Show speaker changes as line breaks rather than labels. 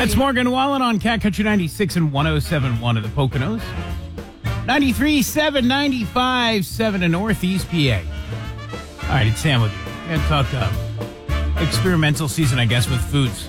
That's Morgan Wallen on Cat Country 96 and 107.1 of the Poconos. 93.7, 95.7 in Northeast PA. All right, it's Sam with you. We're going to talk experimental season, I guess, with foods.